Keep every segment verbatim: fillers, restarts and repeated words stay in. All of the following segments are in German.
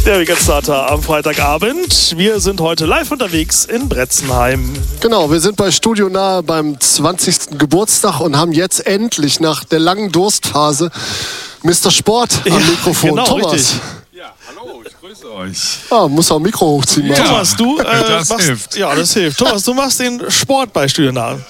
Der Weekendstarter am Freitagabend. Wir sind heute live unterwegs in Bretzenheim. Genau, wir sind bei Studio Nahe beim zwanzigsten Geburtstag und haben jetzt endlich nach der langen Durstphase Mister Sport am Ja, Mikrofon. genau, Thomas. richtig. Ja, hallo, ich grüße euch. Ah, muss auch ein Mikro hochziehen. Ja. Martin. Thomas, du äh, Das machst, hilft. Ja, das hilft. Thomas, du machst den Sport bei Studio Nahe.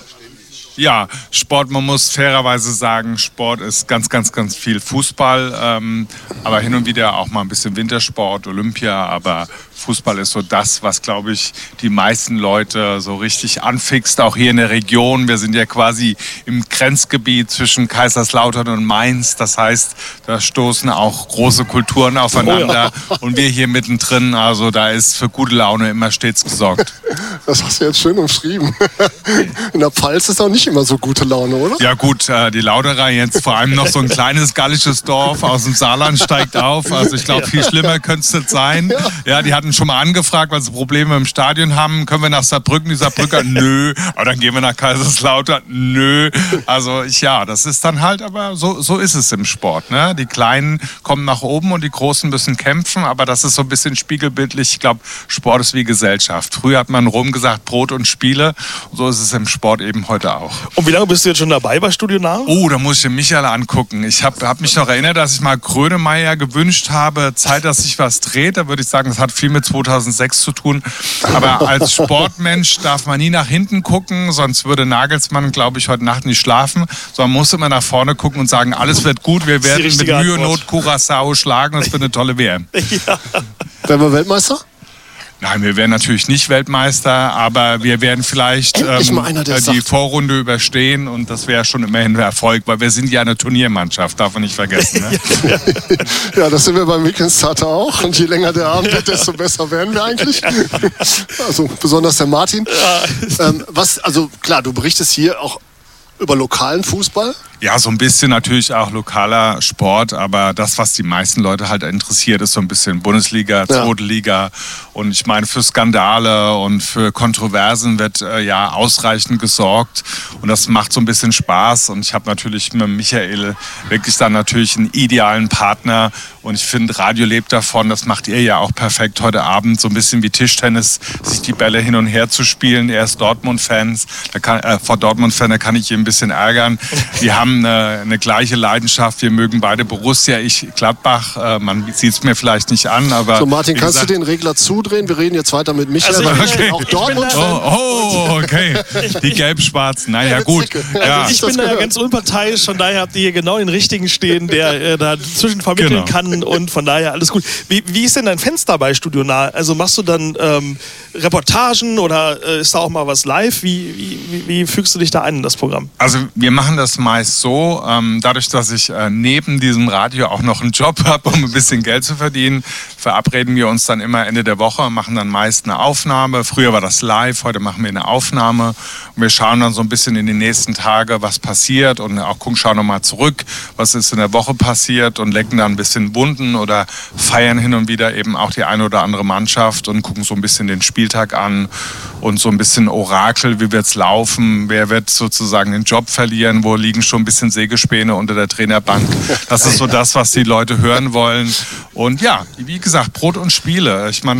Ja, Sport, man muss fairerweise sagen, Sport ist ganz, ganz, ganz viel Fußball, ähm, aber hin und wieder auch mal ein bisschen Wintersport, Olympia, aber Fußball ist so das, was, glaube ich, die meisten Leute so richtig anfixt, auch hier in der Region. Wir sind ja quasi im Grenzgebiet zwischen Kaiserslautern und Mainz, das heißt, da stoßen auch große Kulturen aufeinander Oh ja. und wir hier mittendrin, also da ist für gute Laune immer stets gesorgt. Das hast du jetzt schön umschrieben. In der Pfalz ist auch nicht immer so gute Laune, oder? Ja gut, äh, die Lauterer jetzt vor allem noch so ein kleines gallisches Dorf aus dem Saarland steigt auf. Also ich glaube, viel schlimmer könnte es nicht sein. Ja, die hatten schon mal angefragt, weil sie Probleme im Stadion haben. Können wir nach Saarbrücken? Die Saarbrücker, nö. Aber dann gehen wir nach Kaiserslautern, nö. Also ich, ja, das ist dann halt, aber so, so ist es im Sport. Ne? Die Kleinen kommen nach oben und die Großen müssen kämpfen. Aber das ist so ein bisschen spiegelbildlich. Ich glaube, Sport ist wie Gesellschaft. Früher hat man rum gesagt, Brot und Spiele. So ist es im Sport eben heute auch. Und wie lange bist du jetzt schon dabei bei Studio Nahe? Oh, da muss ich den Michael angucken. Ich habe hab mich noch erinnert, dass ich mal Grönemeyer gewünscht habe, Zeit, dass sich was dreht. Da würde ich sagen, das hat viel mit zweitausendsechs zu tun. Aber als Sportmensch darf man nie nach hinten gucken, sonst würde Nagelsmann, glaube ich, heute Nacht nicht schlafen. Sondern muss immer nach vorne gucken und sagen, alles wird gut, wir werden mit Mühe und Not Curaçao schlagen und es wird eine tolle W M. Ja. Werden wir Weltmeister? Nein, wir werden natürlich nicht Weltmeister, aber wir werden vielleicht Endlich ähm, mal einer, der die sagt. Vorrunde überstehen und das wäre schon immerhin ein Erfolg, weil wir sind ja eine Turniermannschaft, darf man nicht vergessen. Ne? Ja, das sind wir beim Weekendstarter auch. Und je länger der Abend wird, desto besser werden wir eigentlich. Also besonders der Martin. Ähm, was, also klar, du berichtest hier auch über lokalen Fußball. Ja, so ein bisschen natürlich auch lokaler Sport, aber das, was die meisten Leute halt interessiert, ist so ein bisschen Bundesliga, zweite Liga. Und ich meine, für Skandale und für Kontroversen wird äh, ja ausreichend gesorgt. Und das macht so ein bisschen Spaß. Und ich habe natürlich mit Michael wirklich dann natürlich einen idealen Partner. Und ich finde, Radio lebt davon, das macht ihr ja auch perfekt heute Abend, so ein bisschen wie Tischtennis, sich die Bälle hin und her zu spielen. Er ist Dortmund-Fans, da kann, äh, vor Dortmund-Fan, da kann ich ihn ein bisschen ärgern. Wir haben eine, eine gleiche Leidenschaft, wir mögen beide Borussia, ich Gladbach. Äh, man sieht es mir vielleicht nicht an, aber... So Martin, wie kannst gesagt, du den Regler zudrehen? Wir reden jetzt weiter mit Michael, Also ich weil bin- ich bin auch ich bin Dortmund. Oh, oh, okay. Die Gelb-Schwarzen. Naja, Ja, gut. Zicke. Ja. Also Ich bin das da ja gehört. ganz unparteiisch, von daher habt ihr hier genau den Richtigen stehen, der äh, da zwischen vermitteln Genau. kann und von daher alles gut. Wie, wie ist denn dein Fenster bei Studio Nahe? Also machst du dann ähm, Reportagen oder äh, ist da auch mal was live? Wie, wie, wie, wie fügst du dich da ein in das Programm? Also wir machen das meist so, ähm, dadurch, dass ich äh, neben diesem Radio auch noch einen Job habe, um ein bisschen Geld zu verdienen, verabreden wir uns dann immer Ende der Woche, machen dann meist eine Aufnahme. Früher war das live, heute machen wir eine Aufnahme und wir schauen dann so ein bisschen in die nächsten Tage, was passiert und auch gucken, schauen nochmal zurück, was ist in der Woche passiert und lecken dann ein bisschen Wunden oder feiern hin und wieder eben auch die eine oder andere Mannschaft und gucken so ein bisschen den Spieltag an und so ein bisschen Orakel, wie wird's laufen, wer wird sozusagen den Job verlieren, wo liegen schon ein bisschen Sägespäne unter der Trainerbank. Das ist so das, was die Leute hören wollen. Und ja, wie gesagt, Brot und Spiele. Ich meine,